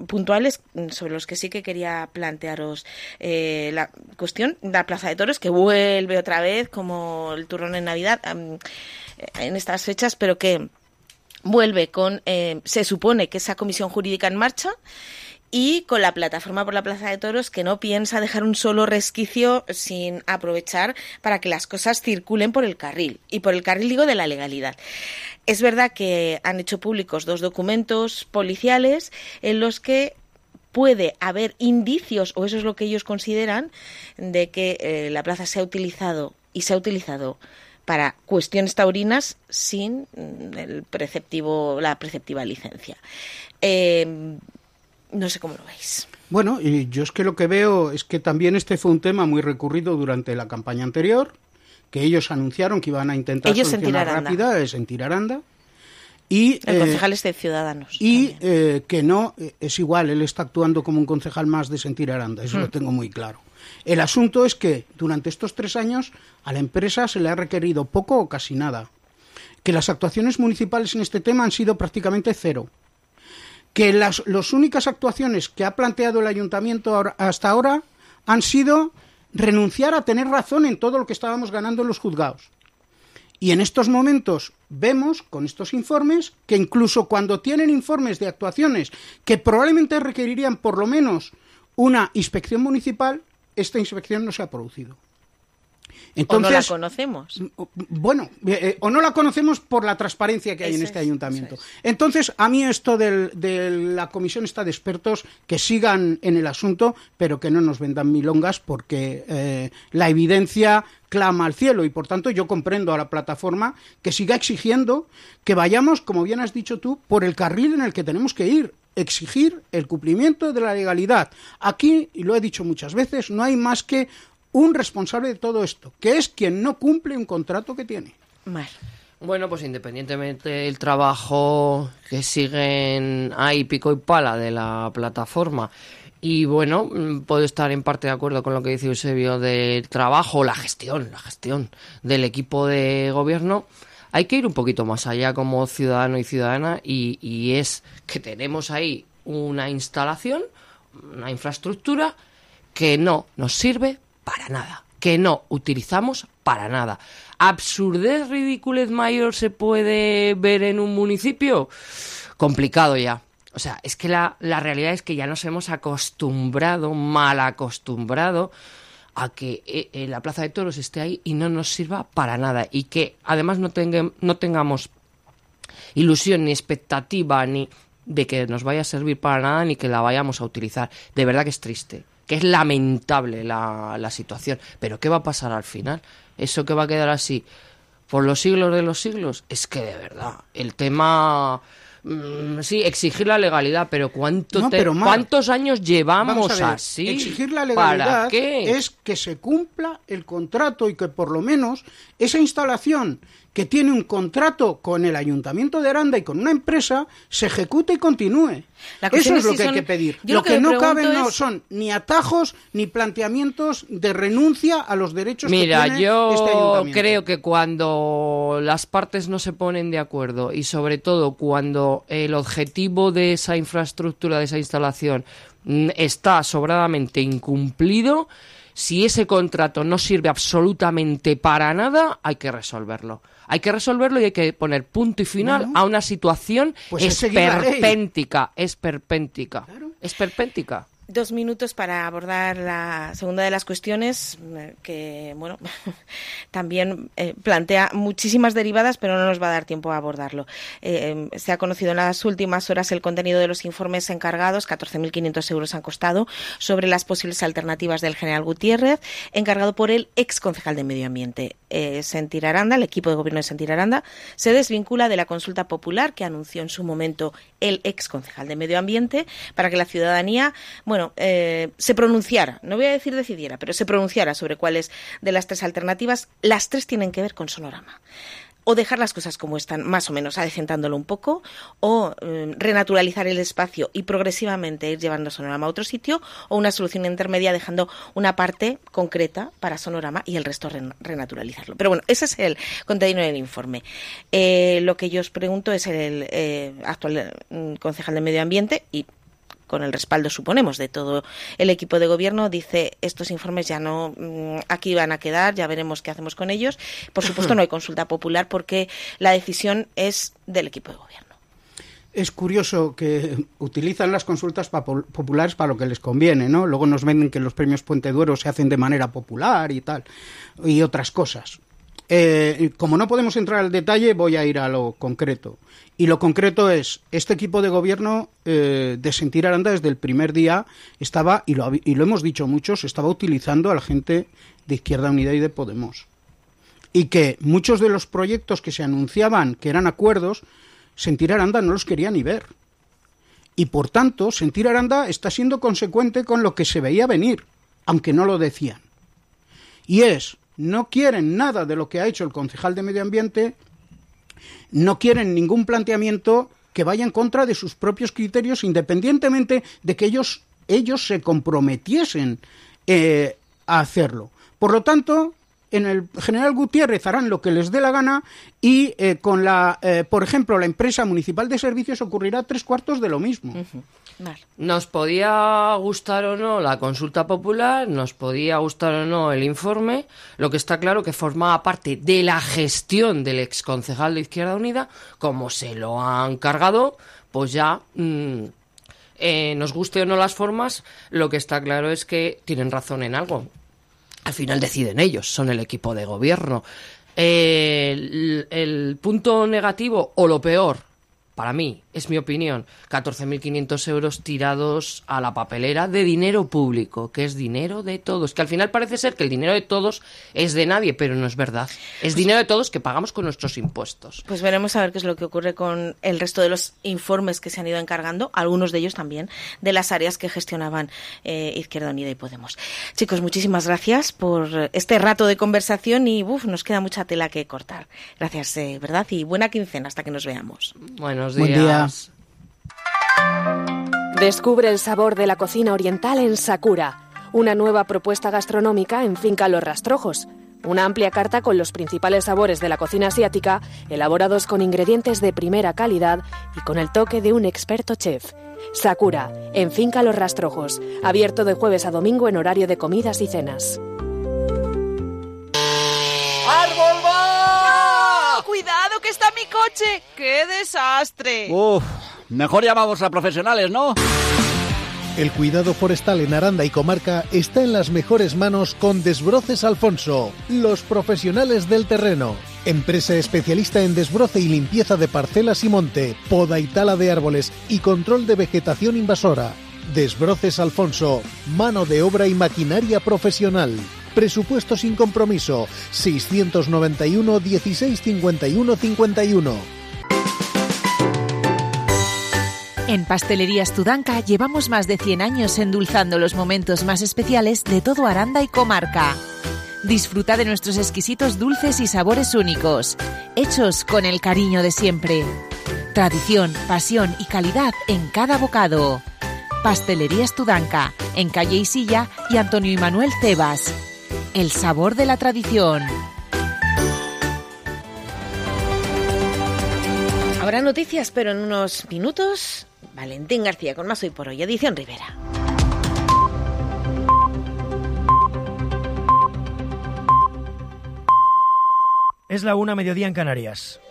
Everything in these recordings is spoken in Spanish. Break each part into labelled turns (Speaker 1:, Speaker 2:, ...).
Speaker 1: puntuales sobre los que sí que quería plantearos la cuestión de la Plaza de Toros, que vuelve otra vez como el turrón en Navidad en estas fechas, pero que vuelve con, se supone que esa comisión jurídica en marcha, y con la plataforma por la Plaza de Toros, que no piensa dejar un solo resquicio sin aprovechar para que las cosas circulen por el carril. Y por el carril digo de la legalidad. Es verdad que han hecho públicos 2 documentos policiales en los que puede haber indicios, o eso es lo que ellos consideran, de que la plaza se ha utilizado para cuestiones taurinas sin la preceptiva licencia. No sé cómo lo veis.
Speaker 2: Bueno, y yo es que lo que veo es que también este fue un tema muy recurrido durante la campaña anterior, que ellos anunciaron que iban a intentar solucionar rápida, es en Tiraranda. Y,
Speaker 1: el concejal es de Ciudadanos.
Speaker 2: Y que no, es igual, él está actuando como un concejal más de Sentir Aranda, eso lo tengo muy claro. El asunto es que durante estos 3 años a la empresa se le ha requerido poco o casi nada. Que las actuaciones municipales en este tema han sido prácticamente 0. Que las únicas actuaciones que ha planteado el ayuntamiento hasta ahora han sido renunciar a tener razón en todo lo que estábamos ganando en los juzgados. Y en estos momentos vemos, con estos informes, que incluso cuando tienen informes de actuaciones que probablemente requerirían por lo menos una inspección municipal, esta inspección no se ha producido. Entonces,
Speaker 1: o no la conocemos.
Speaker 2: Bueno, o no la conocemos por la transparencia que hay en este ayuntamiento. Entonces, a mí esto de la comisión está de expertos, que sigan en el asunto, pero que no nos vendan milongas, porque la evidencia clama al cielo, y por tanto yo comprendo a la plataforma que siga exigiendo que vayamos, como bien has dicho tú, por el carril en el que tenemos que ir. Exigir el cumplimiento de la legalidad. Aquí, y lo he dicho muchas veces, no hay más que un responsable de todo esto, que es quien no cumple un contrato que tiene.
Speaker 3: Bueno, pues independientemente del trabajo que siguen ahí pico y pala de la plataforma, y bueno, puedo estar en parte de acuerdo con lo que dice Eusebio del trabajo, la gestión del equipo de gobierno, hay que ir un poquito más allá como ciudadano y ciudadana, y es que tenemos ahí una instalación, una infraestructura que no nos sirve para nada, que no utilizamos para nada. ¿Absurdez, ridiculez mayor se puede ver en un municipio? Complicado ya. O sea, es que la realidad es que ya nos hemos mal acostumbrado a que la Plaza de Toros esté ahí y no nos sirva para nada. Y que además no tengamos ilusión ni expectativa ni de que nos vaya a servir para nada ni que la vayamos a utilizar. De verdad que es triste, que es lamentable la situación. Pero ¿qué va a pasar al final? ¿Eso que va a quedar así por los siglos de los siglos? Es que de verdad, el tema... sí, exigir la legalidad, pero ¿cuántos años llevamos así?
Speaker 2: Exigir la legalidad
Speaker 3: ¿Para qué?
Speaker 2: Es que se cumpla el contrato y que por lo menos esa instalación que tiene un contrato con el Ayuntamiento de Aranda y con una empresa se ejecute y continúe. Eso es lo que hay que pedir. Lo que no caben no son ni atajos ni planteamientos de renuncia a los derechos que tiene este ayuntamiento.
Speaker 3: Yo creo que cuando las partes no se ponen de acuerdo y sobre todo cuando el objetivo de esa infraestructura, de esa instalación está sobradamente incumplido, si ese contrato no sirve absolutamente para nada, hay que resolverlo. Hay que resolverlo y hay que poner punto y final a una situación esperpéntica. Claro. Esperpéntica.
Speaker 1: 2 minutos para abordar la segunda de las cuestiones, que bueno, también plantea muchísimas derivadas, pero no nos va a dar tiempo a abordarlo. Se ha conocido en las últimas horas el contenido de los informes encargados, 14.500 euros han costado, sobre las posibles alternativas del general Gutiérrez, encargado por el ex concejal de Medio Ambiente. Sentir Aranda, el equipo de gobierno de Sentir Aranda, se desvincula de la consulta popular que anunció en su momento el ex concejal de Medio Ambiente para que la ciudadanía, se pronunciara, no voy a decir decidiera, pero se pronunciara sobre cuáles de las 3 alternativas. Las 3 tienen que ver con Sonorama. O dejar las cosas como están, más o menos, adecentándolo un poco, o renaturalizar el espacio y progresivamente ir llevando Sonorama a otro sitio, o una solución intermedia dejando una parte concreta para Sonorama y el resto renaturalizarlo. Pero bueno, ese es el contenido del informe. Lo que yo os pregunto es el actual concejal de Medio Ambiente, y con el respaldo, suponemos, de todo el equipo de gobierno, dice estos informes ya no, aquí van a quedar, ya veremos qué hacemos con ellos. Por supuesto no hay consulta popular porque la decisión es del equipo de gobierno.
Speaker 2: Es curioso que utilizan las consultas populares para lo que les conviene, ¿no? Luego nos venden que los premios Puente Duero se hacen de manera popular y tal, y otras cosas. Como no podemos entrar al detalle, voy a ir a lo concreto. Y lo concreto es, este equipo de gobierno de Sentir Aranda desde el primer día estaba, y lo hemos dicho muchos, estaba utilizando a la gente de Izquierda Unida y de Podemos. Y que muchos de los proyectos que se anunciaban que eran acuerdos, Sentir Aranda no los quería ni ver. Y por tanto, Sentir Aranda está siendo consecuente con lo que se veía venir, aunque no lo decían. Y no quieren nada de lo que ha hecho el concejal de Medio Ambiente, no quieren ningún planteamiento que vaya en contra de sus propios criterios, independientemente de que ellos se comprometiesen a hacerlo. Por lo tanto, en el General Gutiérrez harán lo que les dé la gana y con por ejemplo, la empresa municipal de servicios ocurrirá 3/4 de lo mismo.
Speaker 1: Uh-huh. Vale.
Speaker 3: Nos podía gustar o no la consulta popular, nos podía gustar o no el informe, lo que está claro que formaba parte de la gestión del exconcejal de Izquierda Unida, como se lo han cargado, pues ya... nos guste o no las formas, lo que está claro es que tienen razón en algo. Al final deciden ellos, son el equipo de gobierno. El punto negativo o lo peor, para mí, es mi opinión, 14.500 euros tirados a la papelera de dinero público, que es dinero de todos. Que al final parece ser que el dinero de todos es de nadie, pero no es verdad. Es dinero de todos que pagamos con nuestros impuestos.
Speaker 1: Pues veremos a ver qué es lo que ocurre con el resto de los informes que se han ido encargando, algunos de ellos también, de las áreas que gestionaban Izquierda Unida y Podemos. Chicos, muchísimas gracias por este rato de conversación y nos queda mucha tela que cortar. Gracias, ¿verdad? Y buena quincena hasta que nos veamos.
Speaker 3: Buenos días.
Speaker 2: Buen día.
Speaker 4: Descubre el sabor de la cocina oriental en Sakura, una nueva propuesta gastronómica en Finca Los Rastrojos. Una amplia carta con los principales sabores de la cocina asiática, elaborados con ingredientes de primera calidad y con el toque de un experto chef. Sakura, en Finca Los Rastrojos, abierto de jueves a domingo en horario de comidas y cenas.
Speaker 5: ¡Árbol va!
Speaker 6: ¡No! ¡Cuidado, que está mi coche! ¡Qué desastre!
Speaker 5: Uf, mejor llamamos a profesionales, ¿no?
Speaker 7: El cuidado forestal en Aranda y comarca está en las mejores manos con Desbroces Alfonso, los profesionales del terreno. Empresa especialista en desbroce y limpieza de parcelas y monte, poda y tala de árboles y control de vegetación invasora. Desbroces Alfonso, mano de obra y maquinaria profesional. Presupuesto sin compromiso, 691 16 51 51.
Speaker 8: En Pastelerías Tudanca llevamos más de 100 años endulzando los momentos más especiales de todo Aranda y comarca. Disfruta de nuestros exquisitos dulces y sabores únicos, hechos con el cariño de siempre. Tradición, pasión y calidad en cada bocado. Pastelerías Tudanca, en Calle Isilla y Antonio y Manuel Cebas. El sabor de la tradición.
Speaker 1: Habrá noticias, pero en unos minutos, Valentín García con Más Hoy por Hoy, edición Rivera.
Speaker 9: Es la 1:00, mediodía en Canarias.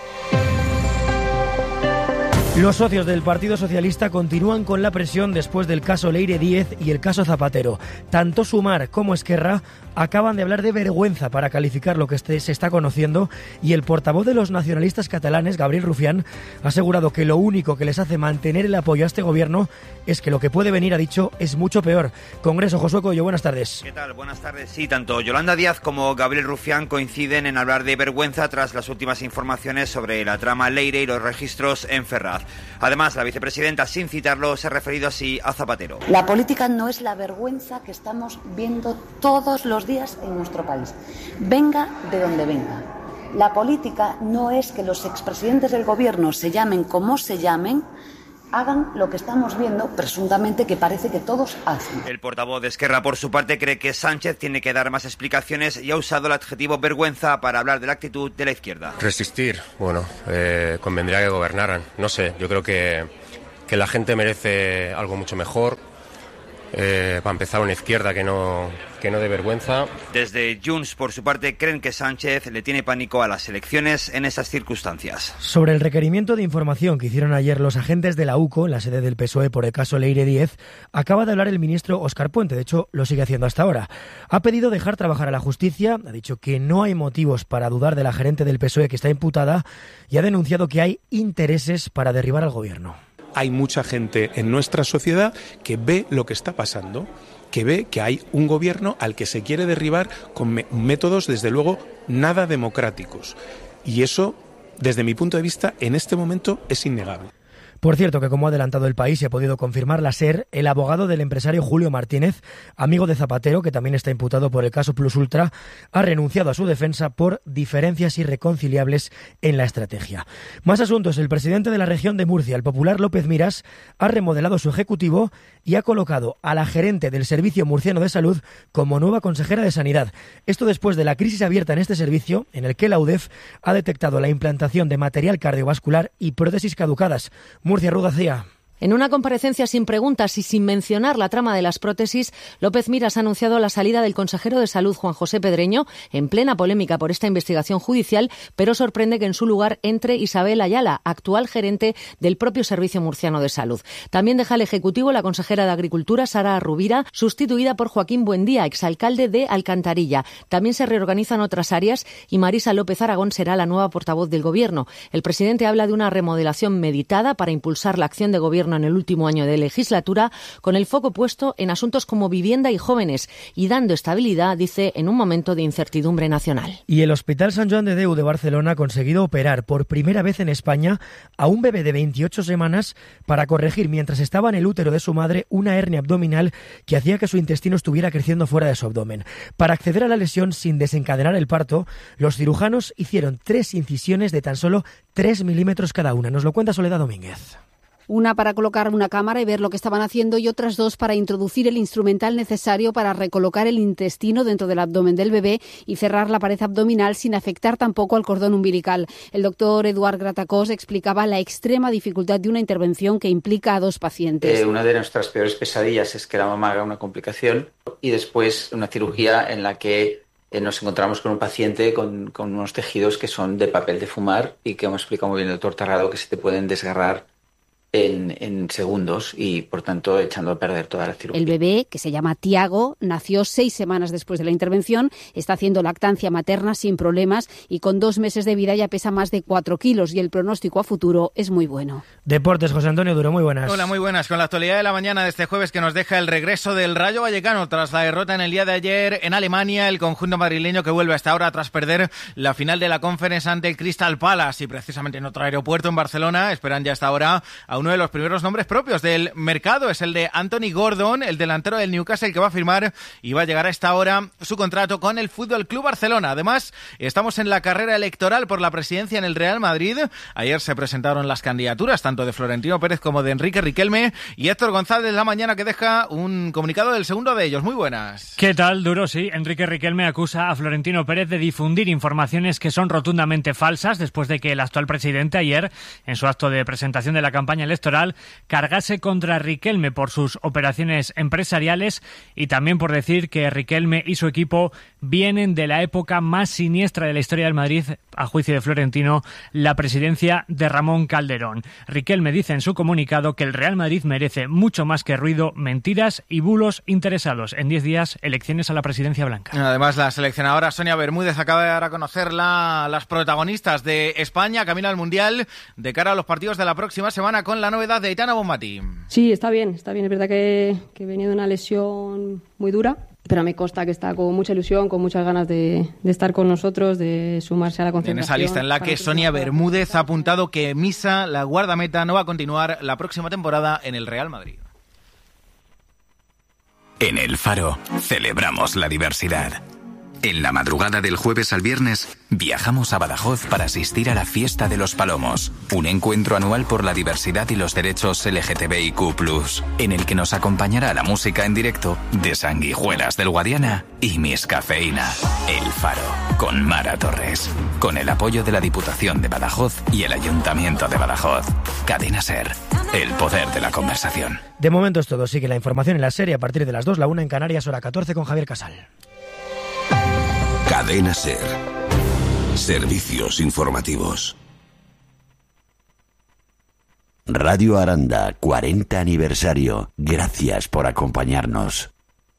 Speaker 9: Los socios del Partido Socialista continúan con la presión después del caso Leire Díez y el caso Zapatero. Tanto Sumar como Esquerra acaban de hablar de vergüenza para calificar lo que se está conociendo y el portavoz de los nacionalistas catalanes, Gabriel Rufián, ha asegurado que lo único que les hace mantener el apoyo a este gobierno es que lo que puede venir, ha dicho, es mucho peor. Congreso, Josué Coello, buenas tardes.
Speaker 10: ¿Qué tal? Buenas tardes. Sí, tanto Yolanda Díaz como Gabriel Rufián coinciden en hablar de vergüenza tras las últimas informaciones sobre la trama Leire y los registros en Ferraz. Además, la vicepresidenta, sin citarlo, se ha referido así a Zapatero.
Speaker 11: La política no es la vergüenza que estamos viendo todos los días en nuestro país. Venga de donde venga. La política no es que los expresidentes del gobierno se llamen como se llamen, hagan lo que estamos viendo, presuntamente, que parece que todos hacen.
Speaker 10: El portavoz de Esquerra, por su parte, cree que Sánchez tiene que dar más explicaciones y ha usado el adjetivo vergüenza para hablar de la actitud de la izquierda.
Speaker 12: Resistir, bueno, convendría que gobernaran. No sé, yo creo que que la gente merece algo mucho mejor. Para empezar, una izquierda que no dé vergüenza.
Speaker 10: Desde Junts, por su parte, creen que Sánchez le tiene pánico a las elecciones en esas circunstancias.
Speaker 9: Sobre el requerimiento de información que hicieron ayer los agentes de la UCO, en la sede del PSOE, por el caso Leire 10, acaba de hablar el ministro Óscar Puente. De hecho, lo sigue haciendo hasta ahora. Ha pedido dejar trabajar a la justicia, ha dicho que no hay motivos para dudar de la gerente del PSOE que está imputada y ha denunciado que hay intereses para derribar al gobierno.
Speaker 13: Hay mucha gente en nuestra sociedad que ve lo que está pasando, que ve que hay un gobierno al que se quiere derribar con métodos, desde luego, nada democráticos. Y eso, desde mi punto de vista, en este momento es innegable.
Speaker 9: Por cierto, que como ha adelantado El País y ha podido confirmar la SER, el abogado del empresario Julio Martínez, amigo de Zapatero, que también está imputado por el caso Plus Ultra, ha renunciado a su defensa por diferencias irreconciliables en la estrategia. Más asuntos. El presidente de la región de Murcia, el popular López Miras, ha remodelado su ejecutivo y ha colocado a la gerente del Servicio Murciano de Salud como nueva consejera de Sanidad. Esto después de la crisis abierta en este servicio, en el que la UDEF ha detectado la implantación de material cardiovascular y prótesis caducadas. Murcia, Rudacía.
Speaker 14: En una comparecencia sin preguntas y sin mencionar la trama de las prótesis, López Miras ha anunciado la salida del consejero de Salud, Juan José Pedreño, en plena polémica por esta investigación judicial, pero sorprende que en su lugar entre Isabel Ayala, actual gerente del propio Servicio Murciano de Salud. También deja el Ejecutivo la consejera de Agricultura, Sara Rubira, sustituida por Joaquín Buendía, exalcalde de Alcantarilla. También se reorganizan otras áreas y Marisa López Aragón será la nueva portavoz del Gobierno. El presidente habla de una remodelación meditada para impulsar la acción de Gobierno en el último año de legislatura, con el foco puesto en asuntos como vivienda y jóvenes y dando estabilidad, dice, en un momento de incertidumbre nacional.
Speaker 9: Y el Hospital Sant Joan de Déu de Barcelona ha conseguido operar por primera vez en España a un bebé de 28 semanas para corregir, mientras estaba en el útero de su madre, una hernia abdominal que hacía que su intestino estuviera creciendo fuera de su abdomen. Para acceder a la lesión sin desencadenar el parto, los cirujanos hicieron 3 incisiones de tan solo 3 milímetros cada una. Nos lo cuenta Soledad Domínguez.
Speaker 15: Una para colocar una cámara y ver lo que estaban haciendo y otras 2 para introducir el instrumental necesario para recolocar el intestino dentro del abdomen del bebé y cerrar la pared abdominal sin afectar tampoco al cordón umbilical. El doctor Eduard Gratacós explicaba la extrema dificultad de una intervención que implica a 2 pacientes.
Speaker 16: Una de nuestras peores pesadillas es que la mamá haga una complicación y después una cirugía en la que nos encontramos con un paciente con unos tejidos que son de papel de fumar y que, como explica muy bien el doctor Tarrado, que se te pueden desgarrar en segundos y, por tanto, echando a perder toda la cirugía.
Speaker 15: El bebé, que se llama Tiago, nació 6 semanas después de la intervención, está haciendo lactancia materna sin problemas y con 2 meses de vida ya pesa más de 4 kilos y el pronóstico a futuro es muy bueno.
Speaker 9: Deportes, José Antonio Duro, muy buenas.
Speaker 17: Hola, muy buenas. Con la actualidad de la mañana de este jueves que nos deja el regreso del Rayo Vallecano tras la derrota en el día de ayer en Alemania, el conjunto madrileño que vuelve hasta ahora tras perder la final de la Conference ante el Crystal Palace y precisamente en otro aeropuerto en Barcelona esperan ya hasta ahora a uno de los primeros nombres propios del mercado, es el de Anthony Gordon, el delantero del Newcastle, que va a firmar y va a llegar a esta hora su contrato con el Fútbol Club Barcelona. Además, estamos en la carrera electoral por la presidencia en el Real Madrid. Ayer se presentaron las candidaturas tanto de Florentino Pérez como de Enrique Riquelme y Héctor González la mañana que deja un comunicado del segundo de ellos. Muy buenas.
Speaker 18: ¿Qué tal, Duro? Sí, Enrique Riquelme acusa a Florentino Pérez de difundir informaciones que son rotundamente falsas después de que el actual presidente ayer, en su acto de presentación de la campaña electoral, cargase contra Riquelme por sus operaciones empresariales y también por decir que Riquelme y su equipo vienen de la época más siniestra de la historia del Madrid, a juicio de Florentino, la presidencia de Ramón Calderón. Riquelme dice en su comunicado que el Real Madrid merece mucho más que ruido, mentiras y bulos interesados. En 10 días, elecciones a la presidencia blanca.
Speaker 17: Además, la seleccionadora Sonia Bermúdez acaba de dar a conocer las protagonistas de España camino al Mundial de cara a los partidos de la próxima semana con la novedad de Aitana Bonmatí.
Speaker 19: Sí, está bien. Es verdad que venía de una lesión muy dura, pero me consta que está con mucha ilusión, con muchas ganas de estar con nosotros, de sumarse a la concentración.
Speaker 17: En esa lista en la que Sonia Bermúdez ha apuntado que Misa, la guardameta, no va a continuar la próxima temporada en el Real Madrid.
Speaker 20: En El Faro celebramos la diversidad. En la madrugada del jueves al viernes, viajamos a Badajoz para asistir a la Fiesta de los Palomos, un encuentro anual por la diversidad y los derechos LGTBIQ+, en el que nos acompañará la música en directo de Sanguijuelas del Guadiana y Miss Cafeína. El Faro, con Mara Torres. con el apoyo de la Diputación de Badajoz y el Ayuntamiento de Badajoz. Cadena SER, el poder de la conversación.
Speaker 9: De momento es todo. Sigue la información en la serie a partir de las 2, la 1 en Canarias, hora 14 con Javier Casal.
Speaker 21: Cadena SER. Servicios informativos. Radio Aranda, 40 aniversario. Gracias por acompañarnos.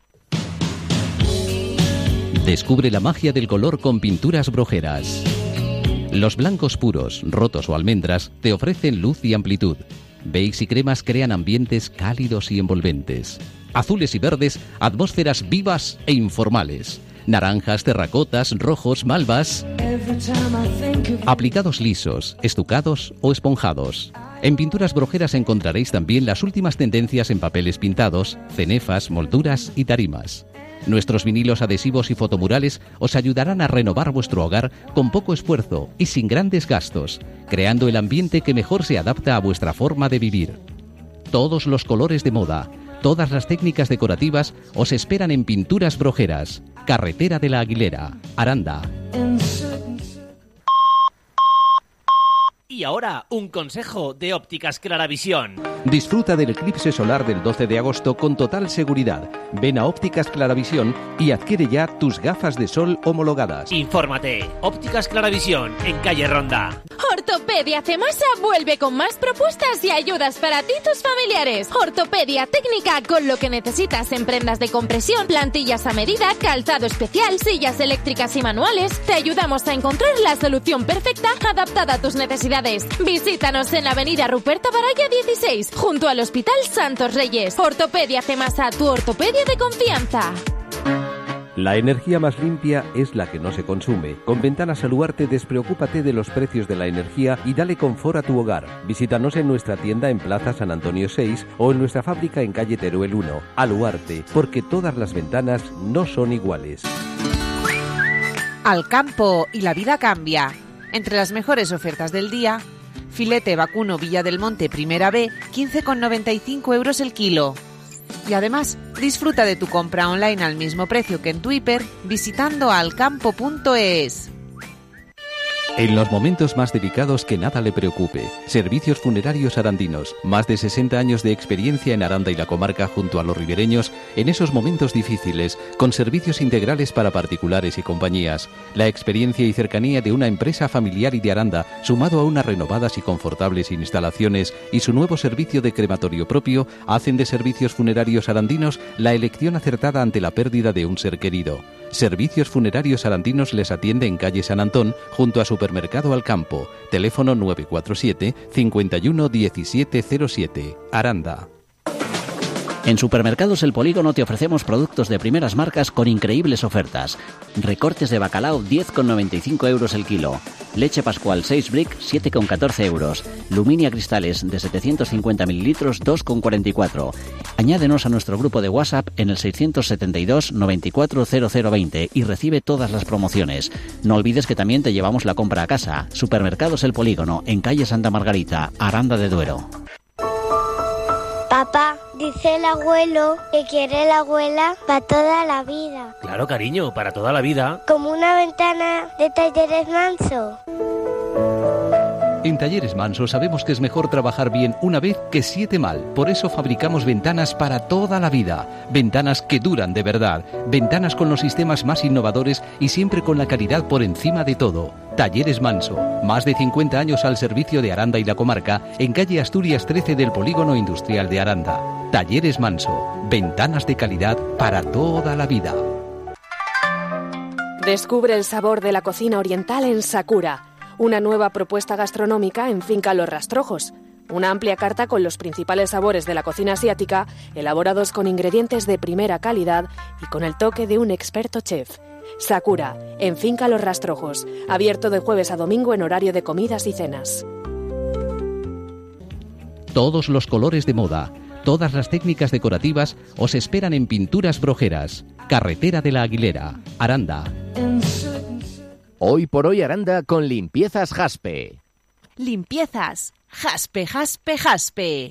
Speaker 22: Descubre la magia del color con Pinturas Brojeras. Los blancos puros, rotos o almendras te ofrecen luz y amplitud. Beige y cremas crean ambientes cálidos y envolventes. Azules y verdes, atmósferas vivas e informales. Naranjas, terracotas, rojos, malvas. Aplicados lisos, estucados o esponjados. En Pinturas Brojeras encontraréis también las últimas tendencias en papeles pintados, cenefas, molduras y tarimas. Nuestros vinilos adhesivos y fotomurales os ayudarán a renovar vuestro hogar con poco esfuerzo y sin grandes gastos, creando el ambiente que mejor se adapta a vuestra forma de vivir. Todos los colores de moda, todas las técnicas decorativas os esperan en Pinturas Brojeras, Carretera de la Aguilera, Aranda.
Speaker 23: Y ahora, un consejo de Ópticas Claravisión.
Speaker 22: Disfruta del eclipse solar del 12 de agosto con total seguridad. Ven a Ópticas Claravisión y adquiere ya tus gafas de sol homologadas.
Speaker 23: Infórmate. Ópticas Claravisión, en calle Ronda.
Speaker 24: Ortopedia Cemasa vuelve con más propuestas y ayudas para ti y tus familiares. Ortopedia técnica con lo que necesitas en prendas de compresión, plantillas a medida, calzado especial, sillas eléctricas y manuales. Te ayudamos a encontrar la solución perfecta adaptada a tus necesidades. Visítanos en la avenida Ruperto Baraya 16, junto al Hospital Santos Reyes. Ortopedia Cemasa, tu ortopedia de confianza.
Speaker 22: La energía más limpia es la que no se consume. Con Ventanas Aluarte despreocúpate de los precios de la energía y dale confort a tu hogar. Visítanos en nuestra tienda en Plaza San Antonio 6 o en nuestra fábrica en calle Teruel 1. Aluarte, porque todas las ventanas no son iguales.
Speaker 8: Al campo y la vida cambia. Entre las mejores ofertas del día, filete vacuno Villa del Monte Primera B, 15,95 € el kilo. Y además, disfruta de tu compra online al mismo precio que en tu hiper visitando alcampo.es.
Speaker 22: En los momentos más delicados que nada le preocupe. Servicios Funerarios Arandinos. Más de 60 años de experiencia en Aranda y la comarca junto a los ribereños en esos momentos difíciles, con servicios integrales para particulares y compañías. La experiencia y cercanía de una empresa familiar y de Aranda, sumado a unas renovadas y confortables instalaciones y su nuevo servicio de crematorio propio, hacen de Servicios Funerarios Arandinos la elección acertada ante la pérdida de un ser querido. Servicios Funerarios Arandinos les atiende en calle San Antón, junto a Supermercado Alcampo. Teléfono 947 51 1707. Aranda.
Speaker 25: En Supermercados El Polígono te ofrecemos productos de primeras marcas con increíbles ofertas. Recortes de bacalao 10,95 € el kilo. Leche Pascual 6 Brick 7,14 €. Luminia Cristales de 750 mililitros 2,44. Añádenos a nuestro grupo de WhatsApp en el 672 94 0020 y recibe todas las promociones. No olvides que también te llevamos la compra a casa. Supermercados El Polígono, en calle Santa Margarita, Aranda de Duero.
Speaker 26: Papá, dice el abuelo que quiere la abuela para toda la vida.
Speaker 23: Claro, cariño, para toda la vida.
Speaker 26: Como una ventana de Talleres Manso.
Speaker 22: En Talleres Manso sabemos que es mejor trabajar bien una vez que 7 mal. Por eso fabricamos ventanas para toda la vida. Ventanas que duran de verdad. Ventanas con los sistemas más innovadores y siempre con la calidad por encima de todo. Talleres Manso. Más de 50 años al servicio de Aranda y la comarca, en calle Asturias 13 del Polígono Industrial de Aranda. Talleres Manso. Ventanas de calidad para toda la vida.
Speaker 4: Descubre el sabor de la cocina oriental en Sakura. Una nueva propuesta gastronómica en Finca Los Rastrojos. Una amplia carta con los principales sabores de la cocina asiática, elaborados con ingredientes de primera calidad y con el toque de un experto chef. Sakura, en Finca Los Rastrojos. Abierto de jueves a domingo en horario de comidas y cenas.
Speaker 22: Todos los colores de moda, todas las técnicas decorativas os esperan en Pinturas Brojeras. Carretera de la Aguilera, Aranda.
Speaker 27: Hoy por hoy Aranda con Limpiezas Jaspe.
Speaker 8: Limpiezas Jaspe, Jaspe, Jaspe.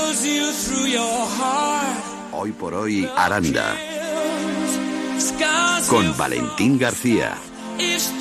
Speaker 21: Hoy por hoy Aranda. con Valentín García.